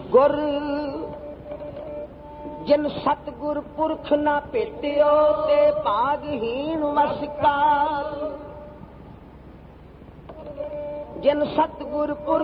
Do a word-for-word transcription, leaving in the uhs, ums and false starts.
गुर जिन सतगुर पुरख ना भेटियो ते भागहीन वसकार जिन सतगुर पुरख